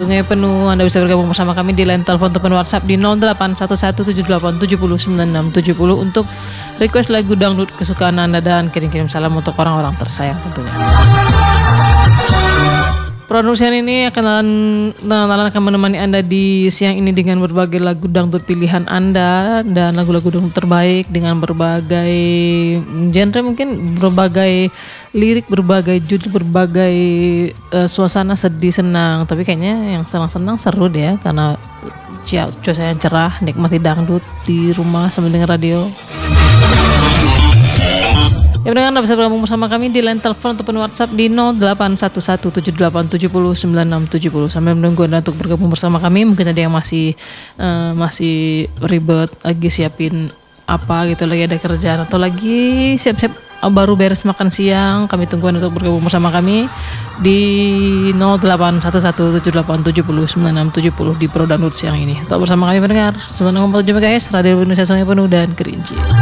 Sungai Penuh. Anda bisa bergabung bersama kami di line telepon ataupun WhatsApp di 081178709670 untuk request lagu dangdut kesukaan Anda dan kirim-kirim salam untuk orang-orang tersayang tentunya. Produksian ini akan menemani Anda di siang ini dengan berbagai lagu dangdut pilihan Anda dan lagu-lagu dangdut terbaik dengan berbagai genre, mungkin berbagai lirik, berbagai judul, berbagai suasana sedih senang. Tapi kayaknya yang senang-senang seru deh ya, karena cuaca yang cerah, nikmati dangdut di rumah sambil dengar radio. Ya, Anda bisa bergabung bersama kami di line telepon ataupun WhatsApp di 081178709670 sambil menunggu Anda untuk bergabung bersama kami. Mungkin ada yang masih ribet, lagi siapin apa gitu, lagi ada kerjaan atau lagi siap-siap baru beres makan siang. Kami tunggu Anda untuk bergabung bersama kami di 081178709670 di Pro Dangdut siang ini. Tetap bersama kami pendengar 96,7 MHz Radio Indonesia Sungai Penuh dan Kerinci.